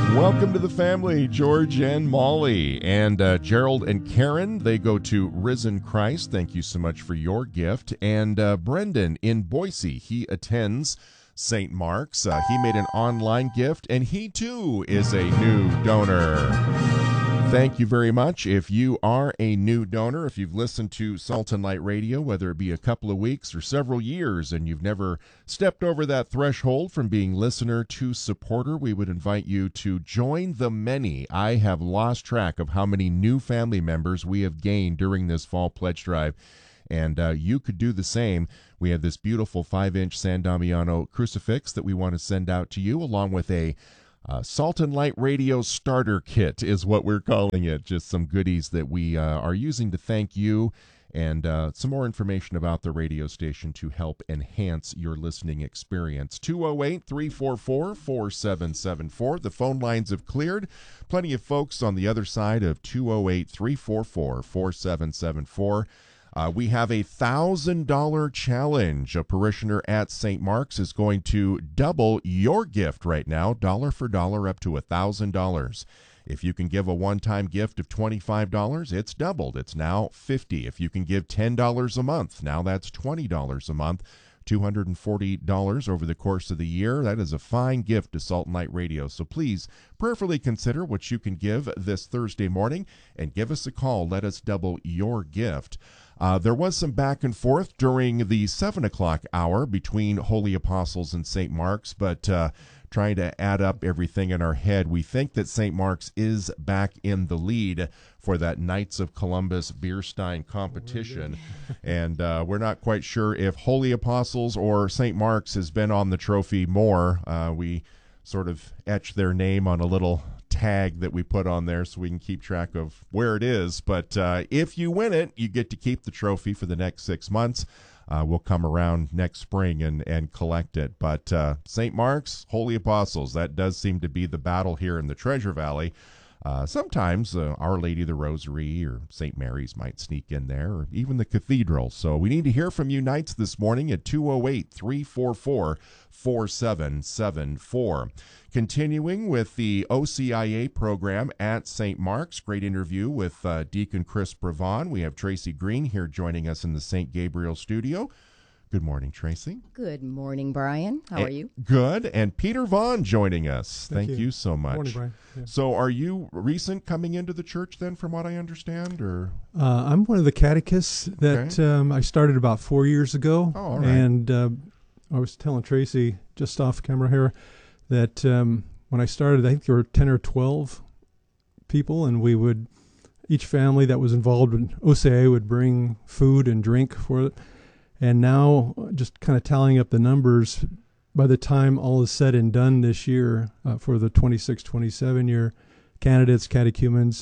Welcome to the family, George and Molly. And uh, Gerald and Karen, they go to Risen Christ. Thank you so much for your gift. And uh, Brendan in Boise, he attends Saint Mark's. Uh, he made an online gift, and he too is a new donor. Thank you very much. If you are a new donor, if you've listened to Salt and Light Radio, whether it be a couple of weeks or several years, and you've never stepped over that threshold from being listener to supporter, we would invite you to join the many. I have lost track of how many new family members we have gained during this fall pledge drive, and uh, you could do the same. We have this beautiful five-inch San Damiano crucifix that we want to send out to you, along with a Uh, Salt and Light Radio Starter Kit is what we're calling it. Just some goodies that we uh, are using to thank you, and uh, some more information about the radio station to help enhance your listening experience. two oh eight, three four four, four seven seven four. The phone lines have cleared. Plenty of folks on the other side of two oh eight, three four four, four seven seven four. Uh, we have a one thousand dollars challenge. A parishioner at Saint Mark's is going to double your gift right now, dollar for dollar, up to one thousand dollars. If you can give a one-time gift of twenty-five dollars, it's doubled. It's now fifty dollars. If you can give ten dollars a month, now that's twenty dollars a month, two hundred forty dollars over the course of the year. That is a fine gift to Salt and Light Radio. So please prayerfully consider what you can give this Thursday morning, and give us a call. Let us double your gift. Uh, there was some back and forth during the seven o'clock hour between Holy Apostles and Saint Mark's, but uh, trying to add up everything in our head, we think that Saint Mark's is back in the lead for that Knights of Columbus beer stein competition. And uh, we're not quite sure if Holy Apostles or Saint Mark's has been on the trophy more. Uh, we sort of etch their name on a little tag that we put on there so we can keep track of where it is. But uh, if you win it, you get to keep the trophy for the next six months. Uh, we'll come around next spring and, and collect it. But uh, Saint Mark's, Holy Apostles, that does seem to be the battle here in the Treasure Valley. Uh, sometimes uh, Our Lady of the Rosary or Saint Mary's might sneak in there, or even the cathedral. So we need to hear from you Knights this morning at two oh eight, three four four, four seven seven four. Continuing with the O C I A program at Saint Mark's, great interview with uh, Deacon Chris Brevon. We have Tracy Green here joining us in the Saint Gabriel studio. Good morning, Tracy. Good morning, Brian. How are you? Good. And Peter Vaughn joining us. Thank, Thank you. you so much. Morning, Brian. Yeah. So are you recent coming into the church then, from what I understand? Or uh, I'm one of the catechists that okay. um, I started about four years ago. Oh, all right. And uh, I was telling Tracy just off camera here that um, when I started, I think there were ten or twelve people, and we would, each family that was involved in O C I A would bring food and drink for it. And now, just kind of tallying up the numbers, by the time all is said and done this year, uh, for the twenty-six twenty-seven year candidates, catechumens,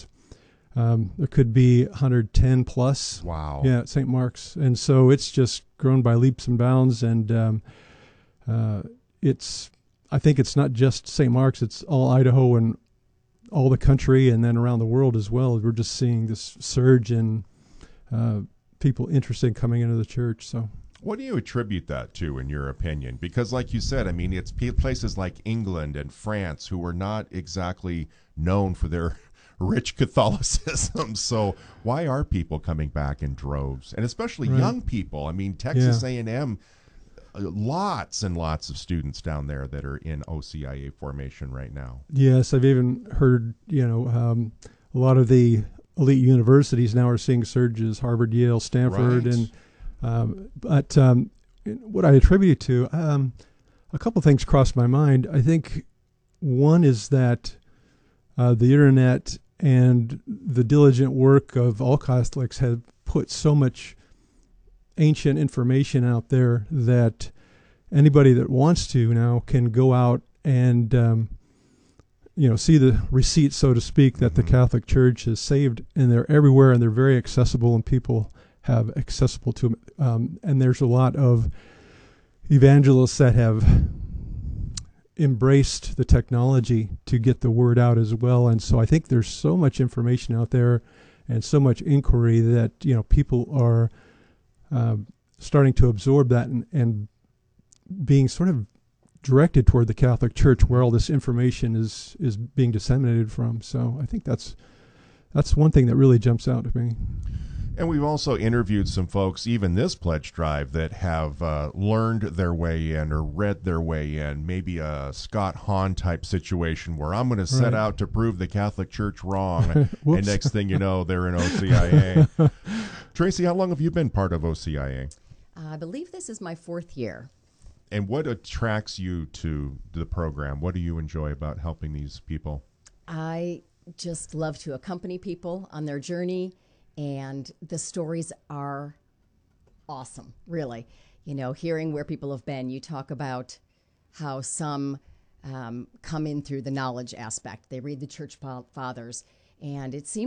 um, there could be one hundred ten plus. Wow. Yeah, at Saint Mark's. And so it's just grown by leaps and bounds. And um, uh, it's, I think it's not just Saint Mark's, it's all Idaho and all the country, and then around the world as well. We're just seeing this surge in uh people interested in coming into the church. So what do you attribute that to, in your opinion? Because like you said, I mean, it's places like England and France who are not exactly known for their rich Catholicism. So why are people coming back in droves? And especially right. young people. I mean, Texas yeah. A and M, lots and lots of students down there that are in O C I A formation right now. Yes, I've even heard, you know, um, a lot of the elite universities now are seeing surges, Harvard, Yale, Stanford. Right. and um, But um, what I attribute it to, um, a couple things crossed my mind. I think one is that uh, the internet and the diligent work of all Catholics have put so much ancient information out there that anybody that wants to now can go out and um, you know, see the receipt, so to speak, that mm-hmm. the Catholic Church has saved, and they're everywhere, and they're very accessible, and people have accessible to them. Um, and there's a lot of evangelists that have embraced the technology to get the word out as well. And so I think there's so much information out there and so much inquiry that, you know, people are uh, starting to absorb that and, and being sort of directed toward the Catholic Church, where all this information is is being disseminated from. So I think that's that's one thing that really jumps out to me. And we've also interviewed some folks, even this pledge drive, that have uh, learned their way in or read their way in, maybe a Scott Hahn type situation where I'm going to set Right. out to prove the Catholic Church wrong, and next thing you know, they're in O C I A. Tracy, how long have you been part of O C I A? Uh, I believe this is my fourth year. And what attracts you to the program? What do you enjoy about helping these people? I just love to accompany people on their journey, and the stories are awesome, really. You know, hearing where people have been, you talk about how some um, come in through the knowledge aspect. They read the church fathers, and it seems